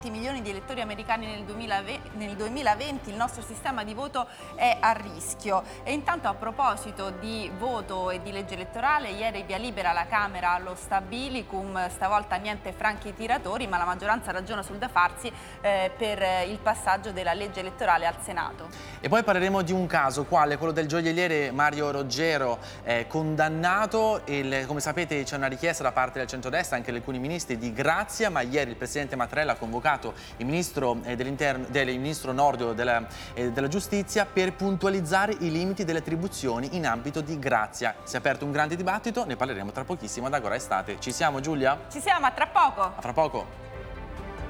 milioni di elettori americani nel 2020, il nostro sistema di voto è a rischio. E intanto, a proposito di voto e di legge elettorale, ieri via libera la Camera allo stabilicum, stavolta niente franchi tiratori, ma la maggioranza ragiona sul da farsi per il passaggio della legge elettorale al Senato. E poi parleremo di un caso, quale quello del gioielliere Mario Roggero, condannato. Come sapete c'è una richiesta da parte del centrodestra, anche di alcuni ministri, di grazia, ma ieri il presidente Mattarella ha convocato il ministro del ministro Nordio della giustizia per puntualizzare i limiti delle attribuzioni in ambito di grazia. Si è aperto un grande dibattito, ne parleremo tra pochissimo ad Agora Estate. Ci siamo, Giulia? Ci siamo, a tra poco! A fra poco!